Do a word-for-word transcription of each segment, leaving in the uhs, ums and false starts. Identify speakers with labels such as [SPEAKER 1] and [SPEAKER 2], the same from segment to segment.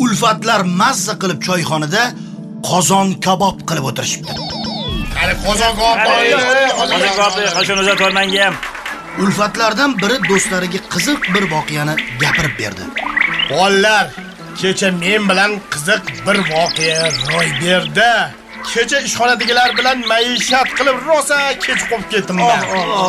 [SPEAKER 1] Ulfatlar mazza qilib choyxonada qozon kabob qilib o'tirishibdi.
[SPEAKER 2] Qani qozon kabob,
[SPEAKER 3] qozon kabobni qachon uzatib menga ham.
[SPEAKER 1] Ulfatlardan biri do'stlariga qiziq bir voqeani gapirib berdi.
[SPEAKER 2] Bolalar, kecha men bilan qiziq bir voqea ro'y berdi. Kecha ishxonadagilar bilan maishat qilib rosa kech qolib ketdim men.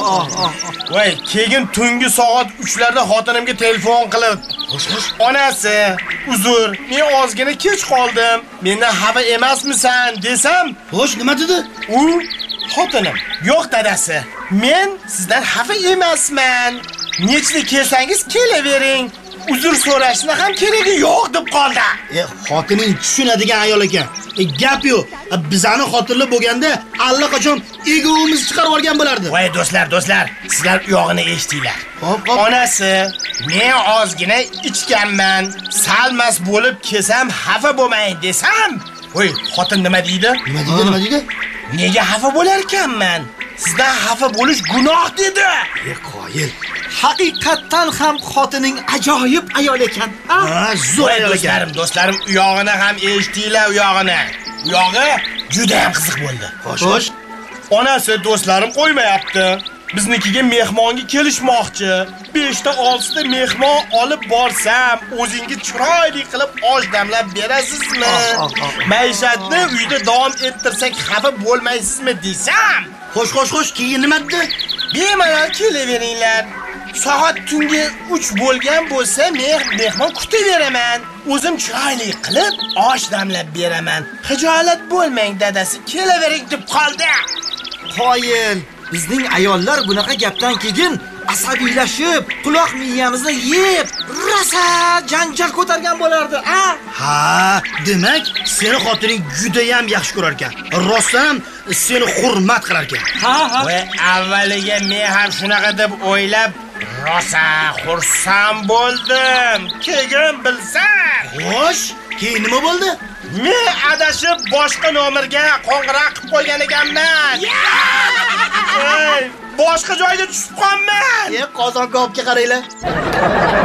[SPEAKER 2] Voy, keyin tungi soat uchlarda xotinimga telefon qilib, "Onasi, uzr, men ozgina kech qoldim. Mendan xafa emasmisan?" desam,
[SPEAKER 1] "Xo'sh, nima dedi?"
[SPEAKER 2] U xotinim, "Yo'q dadasi, men sizdan xafa emasman. Nechta kelsangiz kelavering. Uzr so'rashni ham keragi yo'q" deb qoldi.
[SPEAKER 1] E, xotining tushunadigan ayol ekan. E, gap yo'q. Bizani xotinli bo'lganda allaqachon egoimiz chiqarib olgan bo'lardi.
[SPEAKER 2] Voy do'stlar, do'stlar, sizlar u yog'ini eshitinglar.
[SPEAKER 1] Hop, hop.
[SPEAKER 2] Onasi, men ozgina ichganman. Salmas bo'lib kelsam xafa bo'lmang desam, voy, xotin nima deydi?
[SPEAKER 1] Nima deydi, nima deydi?
[SPEAKER 2] Nega xafa bo'lar ekanman? Sizdan xafa bo'lish gunoh dedi.
[SPEAKER 1] E, qoyil.
[SPEAKER 4] Haqiqatan ham xotining ajoyib ayol ekan.
[SPEAKER 1] Ha, zo'r
[SPEAKER 2] Voy
[SPEAKER 1] ayol ekan.
[SPEAKER 2] do'stlarim, do'stlarim, u yog'ini ham eshitinglar, u yog'ini. U yog'i juda ham qiziq bo'ldi.
[SPEAKER 1] Xo'sh.
[SPEAKER 2] Onasi do'stlarim qo'ymayapti. Biznikiga mehmonga kelishmoqchi. besh ta olti ta mehmon olib borsam, o'zingiz chiroyli qilib osh damlab berasizmi? Maishatni uyda davom ettirsak xafa bo'lmaysizmi desam,
[SPEAKER 1] Xo'sh, xo'sh, xo'sh, keyin nima dedi?
[SPEAKER 2] bemalol kelaveringlar. Soat tungi uch bo'lgan bo'lsa, men mehmon kutaveraman. O'zim chiroyli qilib osh damlab beraman. Xijolat bo'lmang dadasi, kelavering deb qoldi.
[SPEAKER 4] Qoyil, bizning ayollar bunaqa gapdan keyin asabiylashib, quloq miyamizni yeb, rosa janjal ko'targan bo'lardi, a?
[SPEAKER 1] Ha, demak, seni xotining juda ham yaxshi ko'rar ekan. Rostdan seni hurmat qilar ekan.
[SPEAKER 4] Ha, ha.
[SPEAKER 2] Va avvaliga men ham shunaqa deb o'ylab rosa xursand bo'ldim. Keyin bilsam,
[SPEAKER 1] Xo'sh, keyin nima bo'ldi?
[SPEAKER 2] men adashib boshqa nomerga qo'ng'iroq qilib qo'ygan ekanman. Ey, boshqa joyga tushib qolman.
[SPEAKER 1] E, qozon kabobga qaranglar.